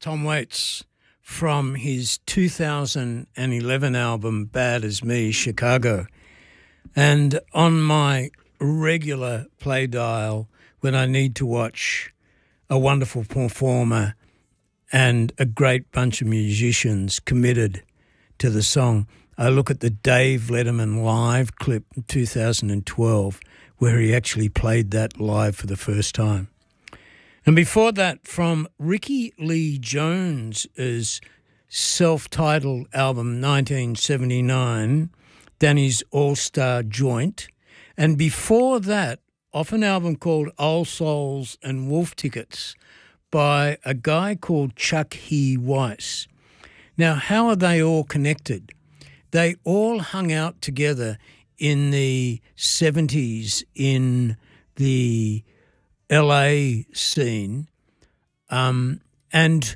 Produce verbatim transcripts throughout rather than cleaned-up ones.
Tom Waits from his two thousand eleven album Bad As Me, Chicago. And on my regular play dial, when I need to watch a wonderful performer and a great bunch of musicians committed to the song, I look at the Dave Letterman live clip in two thousand twelve where he actually played that live for the first time. And before that, from Ricky Lee Jones's self-titled album nineteen seventy-nine, Danny's All-Star Joint. And before that, off an album called Old Souls and Wolf Tickets by a guy called Chuck E. Weiss. Now, how are they all connected? They all hung out together in the seventies in the L A scene, um, and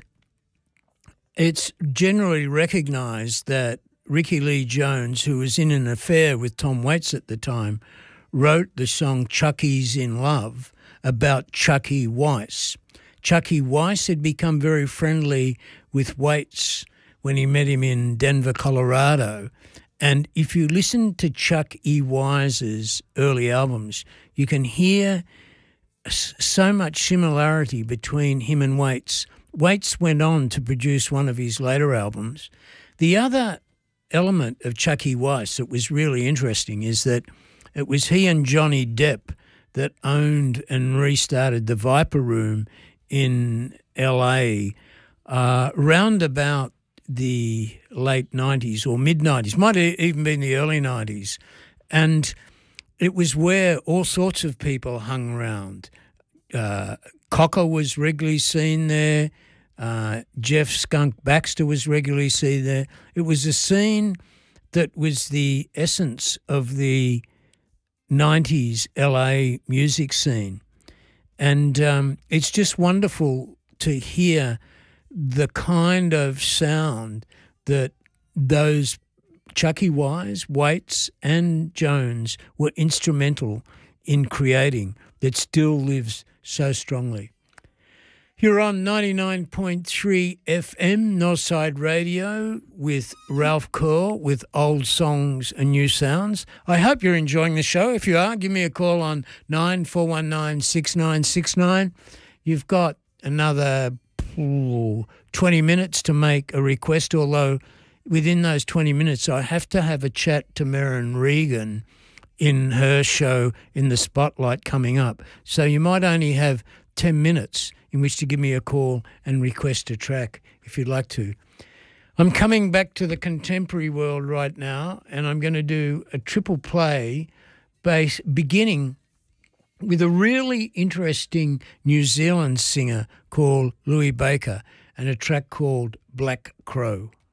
it's generally recognised that Ricky Lee Jones, who was in an affair with Tom Waits at the time, wrote the song Chucky's in Love about Chuck E. Weiss. Chuck E. Weiss had become very friendly with Waits when he met him in Denver, Colorado. And if you listen to Chuck E. Weiss's early albums, you can hear so much similarity between him and Waits. Waits went on to produce one of his later albums. The other element of Chuck E. Weiss that was really interesting is that it was he and Johnny Depp that owned and restarted the Viper Room in L A uh, round about the late nineties or mid-nineties, might have even been the early nineties. And it was where all sorts of people hung around. Uh, Cocker was regularly seen there. Uh, Jeff Skunk Baxter was regularly seen there. It was a scene that was the essence of the nineties L A music scene. And um, it's just wonderful to hear the kind of sound that those Chuck E. Weiss, Waits and Jones were instrumental in creating that still lives so strongly. You're on ninety-nine point three F M, Northside Radio, with Ralph Curl, with old songs and new sounds. I hope you're enjoying the show. If you are, give me a call on nine four one nine, six nine six nine. You've got another ooh, twenty minutes to make a request, although within those twenty minutes I have to have a chat to Merrin Regan in her show in the Spotlight coming up. So you might only have ten minutes in which to give me a call and request a track if you'd like to. I'm coming back to the contemporary world right now, and I'm going to do a triple play base beginning with a really interesting New Zealand singer called Louis Baker and a track called Black Crow.